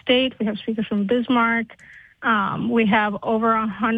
State. We have speakers from Bismarck. We have over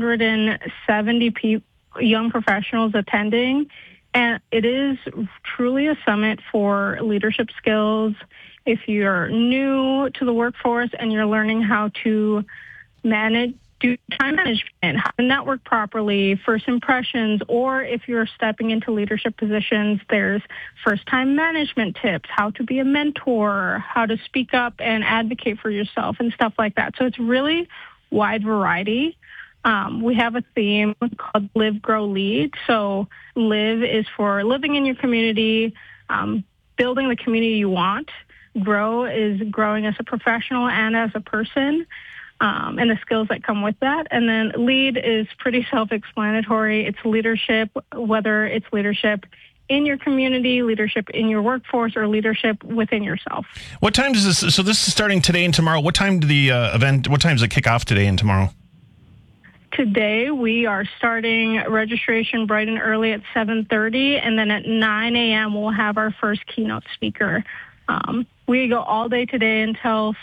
170 young professionals attending. And it is truly a summit for leadership skills. If you're new to the workforce and you're learning how to do time management, how to network properly, first impressions, or if you're stepping into leadership positions, there's first-time management tips, how to be a mentor, how to speak up and advocate for yourself and stuff like that. So it's really wide variety. We have a theme called Live, Grow, Lead. So live is for living in your community, building the community you want. Grow is growing as a professional and as a person. And the skills that come with that. And then lead is pretty self-explanatory. It's leadership, whether it's leadership in your community, leadership in your workforce, or leadership within yourself. What time does this? So this is starting today and tomorrow. What time do the event? What time does it kick off today and tomorrow? Today we are starting registration bright and early at 7:30, and then at 9 a.m. we'll have our first keynote speaker. We go all day today until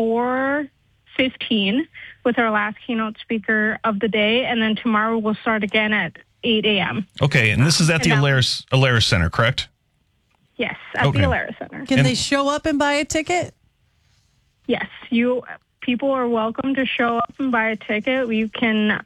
4:15 with our last keynote speaker of the day, and then tomorrow we'll start again at 8 a.m. Okay, and this is at the Alerus Center, correct? Yes, at the Alerus Center. Can they show up and buy a ticket? Yes, people are welcome to show up and buy a ticket. You can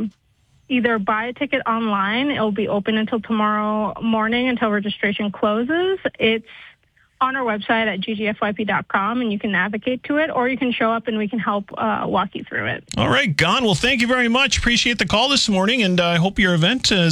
either buy a ticket online. It'll be open until tomorrow morning until registration closes. It's on our website at ggfyp.com, and you can navigate to it, or you can show up and we can help walk you through it. All right, Gon. Well, thank you very much. Appreciate the call this morning, and I hope your event I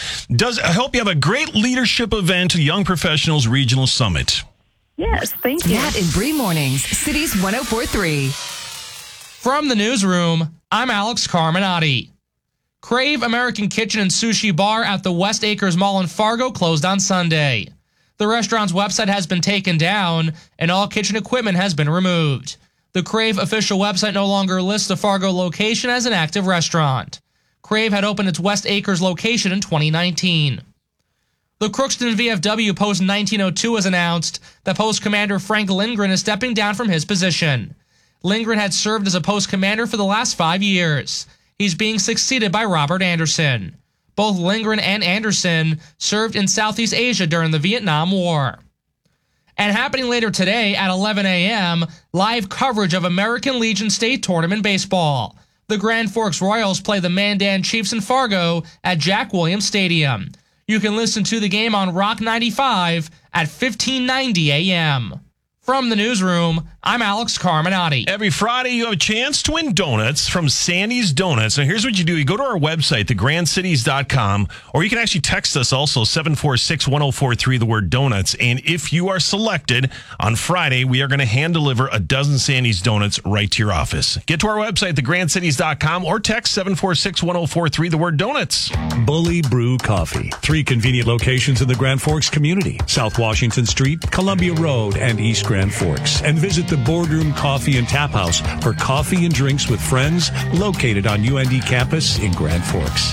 hope you have a great leadership event, Young Professionals Regional Summit. Yes, thank you. Matt and Bree Mornings, Cities 104.3. From the newsroom, I'm Alex Carminati. Crave American Kitchen and Sushi Bar at the West Acres Mall in Fargo closed on Sunday. The restaurant's website has been taken down, and all kitchen equipment has been removed. The Crave official website no longer lists the Fargo location as an active restaurant. Crave had opened its West Acres location in 2019. The Crookston VFW Post 1902 has announced that Post Commander Frank Lindgren is stepping down from his position. Lindgren had served as a post commander for the last 5 years. He's being succeeded by Robert Anderson. Both Lindgren and Anderson served in Southeast Asia during the Vietnam War. And happening later today at 11 a.m., live coverage of American Legion State Tournament Baseball. The Grand Forks Royals play the Mandan Chiefs in Fargo at Jack Williams Stadium. You can listen to the game on Rock 95 at 1590 a.m. From the newsroom, I'm Alex Carminati. Every Friday, you have a chance to win donuts from Sandy's Donuts. Now, here's what you do. You go to our website, thegrandcities.com, or you can actually text us also, 746-1043, the word donuts. And if you are selected, on Friday, we are going to hand deliver a dozen Sandy's Donuts right to your office. Get to our website, thegrandcities.com, or text 746-1043, the word donuts. Bully Brew Coffee. 3 convenient locations in the Grand Forks community. South Washington Street, Columbia Road, and East Grand Forks. And visit the Boardroom Coffee and Tap House for coffee and drinks with friends, located on UND campus in Grand Forks.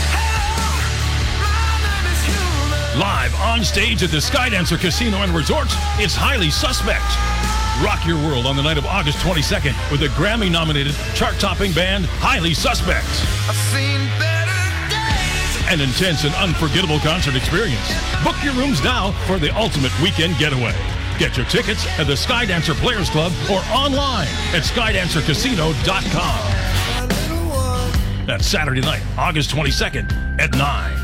Live on stage at the Skydancer Casino and Resort, it's Highly Suspect. Rock your world on the night of August 22nd with the Grammy-nominated chart-topping band Highly Suspect. I've seen better days. An intense and unforgettable concert experience. Book your rooms now for the ultimate weekend getaway. Get your tickets at the Skydancer Players Club or online at skydancercasino.com. That's Saturday night, August 22nd at 9.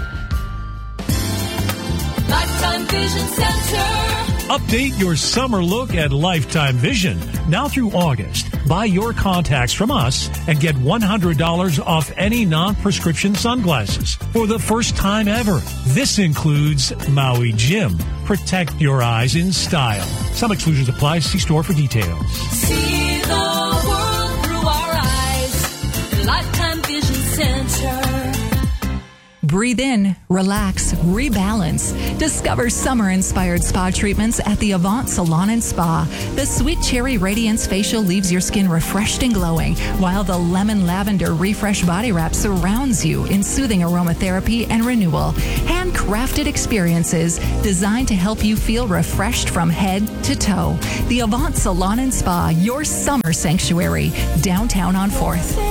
Lifetime Vision Center. Update your summer look at Lifetime Vision. Now through August, buy your contacts from us and get $100 off any non-prescription sunglasses for the first time ever. This includes Maui Jim. Protect your eyes in style. Some exclusions apply. See store for details. See the world through our eyes. Lifetime Vision Center. Breathe in, relax, rebalance. Discover summer-inspired spa treatments at the Avant Salon and Spa. The Sweet Cherry Radiance Facial leaves your skin refreshed and glowing, while the Lemon Lavender Refresh Body Wrap surrounds you in soothing aromatherapy and renewal. Handcrafted experiences designed to help you feel refreshed from head to toe. The Avant Salon and Spa, your summer sanctuary, downtown on 4th.